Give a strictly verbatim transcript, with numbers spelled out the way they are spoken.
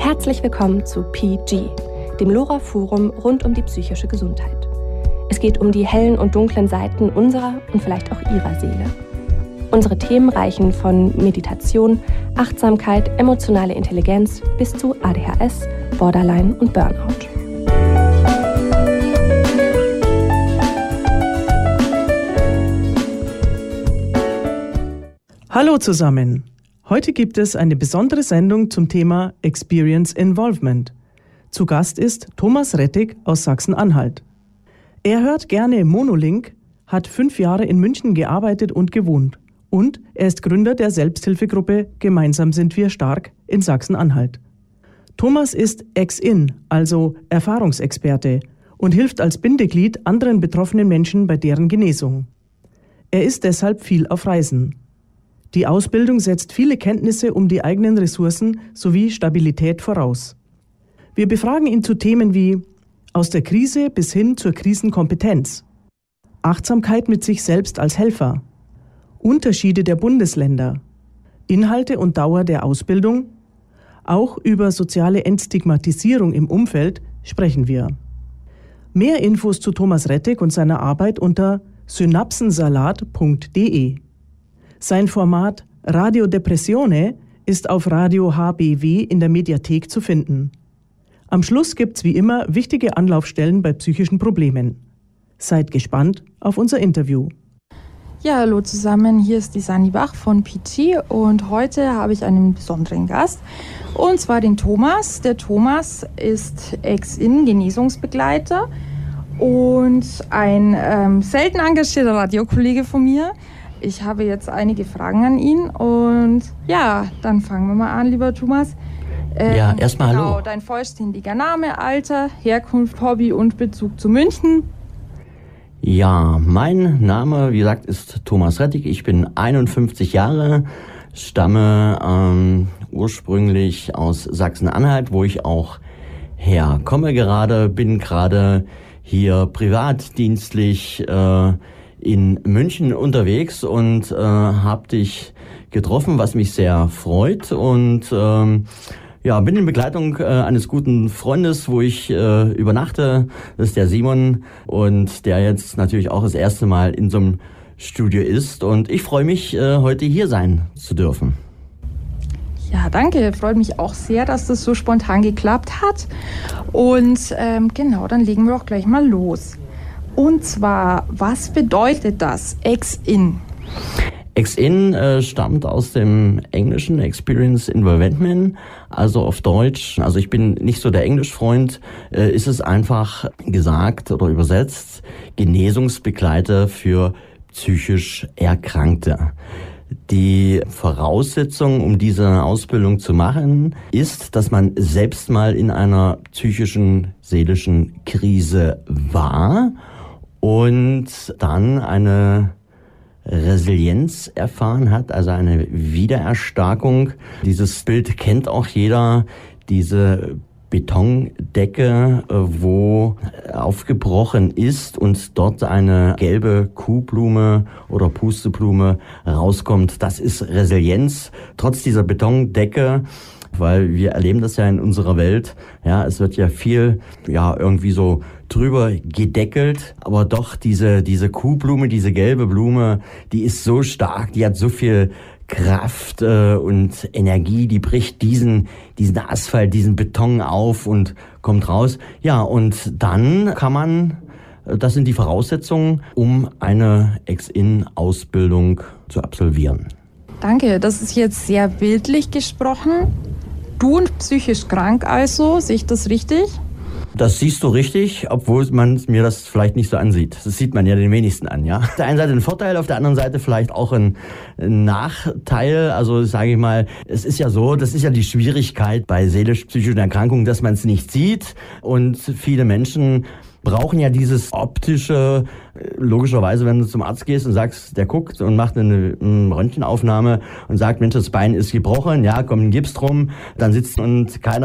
Herzlich willkommen zu P G, dem LoRa-Forum rund um die psychische Gesundheit. Es geht um die hellen und dunklen Seiten unserer und vielleicht auch Ihrer Seele. Unsere Themen reichen von Meditation, Achtsamkeit, emotionale Intelligenz bis zu A D H S, Borderline und Burnout. Hallo zusammen! Heute gibt es eine besondere Sendung zum Thema Experience Involvement. Zu Gast ist Thomas Rettig aus Sachsen-Anhalt. Er hört gerne Monolink, hat fünf Jahre in München gearbeitet und gewohnt. Und er ist Gründer der Selbsthilfegruppe Gemeinsam sind wir stark in Sachsen-Anhalt. Thomas ist Ex-In, also Erfahrungsexperte, und hilft als Bindeglied anderen betroffenen Menschen bei deren Genesung. Er ist deshalb viel auf Reisen. Die Ausbildung setzt viele Kenntnisse um die eigenen Ressourcen sowie Stabilität voraus. Wir befragen ihn zu Themen wie aus der Krise bis hin zur Krisenkompetenz, Achtsamkeit mit sich selbst als Helfer, Unterschiede der Bundesländer, Inhalte und Dauer der Ausbildung, auch über soziale Entstigmatisierung im Umfeld sprechen wir. Mehr Infos zu Thomas Rettig und seiner Arbeit unter synapsensalat punkt de. Sein Format Radio Depressione ist auf Radio H B W in der Mediathek zu finden. Am Schluss gibt's wie immer wichtige Anlaufstellen bei psychischen Problemen. Seid gespannt auf unser Interview. Ja, hallo zusammen, hier ist die Sani Bach von P G und heute habe ich einen besonderen Gast und zwar den Thomas. Der Thomas ist Ex-In-Genesungsbegleiter und ein ähm, selten engagierter Radiokollege von mir. Ich habe jetzt einige Fragen an ihn und ja, dann fangen wir mal an, lieber Thomas. Ähm, ja, erstmal genau, hallo. Dein vollständiger Name, Alter, Herkunft, Hobby und Bezug zu München. Ja, mein Name, wie gesagt, ist Thomas Rettig. Ich bin einundfünfzig Jahre, stamme ähm, ursprünglich aus Sachsen-Anhalt, wo ich auch herkomme gerade, bin gerade hier privatdienstlich äh, in München unterwegs und äh, habe dich getroffen, was mich sehr freut und ähm, ja, bin in Begleitung äh, eines guten Freundes, wo ich äh, übernachte. Das ist der Simon und der jetzt natürlich auch das erste Mal in so einem Studio ist und ich freue mich, äh, heute hier sein zu dürfen. Ja, danke. Freut mich auch sehr, dass das so spontan geklappt hat und ähm, genau, dann legen wir auch gleich mal los. Und zwar, was bedeutet das, Ex-In? Ex-In äh, stammt aus dem englischen Experience Involvement, also auf Deutsch, also ich bin nicht so der Englischfreund, äh, ist es einfach gesagt oder übersetzt, Genesungsbegleiter für psychisch Erkrankte. Die Voraussetzung, um diese Ausbildung zu machen, ist, dass man selbst mal in einer psychischen, seelischen Krise war und dann eine Resilienz erfahren hat, also eine Wiedererstarkung. Dieses Bild kennt auch jeder, diese Betondecke, wo aufgebrochen ist und dort eine gelbe Kuhblume oder Pusteblume rauskommt. Das ist Resilienz. Trotz dieser Betondecke, weil wir erleben das ja in unserer Welt, ja, es wird ja viel, ja, irgendwie so drüber gedeckelt, aber doch diese, diese Kuhblume, diese gelbe Blume, die ist so stark, die hat so viel Kraft äh, und Energie, die bricht diesen, diesen Asphalt, diesen Beton auf und kommt raus. Ja, und dann kann man, das sind die Voraussetzungen, um eine Ex-In-Ausbildung zu absolvieren. Danke, das ist jetzt sehr bildlich gesprochen. Du und psychisch krank also, sehe ich das richtig? Das siehst du richtig, obwohl man mir das vielleicht nicht so ansieht. Das sieht man ja den wenigsten an, ja. Auf der einen Seite ein Vorteil, auf der anderen Seite vielleicht auch ein Nachteil. Also sage ich mal, es ist ja so, das ist ja die Schwierigkeit bei seelisch-psychischen Erkrankungen, dass man es nicht sieht. Und viele Menschen brauchen ja dieses optische, logischerweise, wenn du zum Arzt gehst und sagst, der guckt und macht eine, eine Röntgenaufnahme und sagt, Mensch, das Bein ist gebrochen, ja, komm, ein Gips drum, dann sitzt und keiner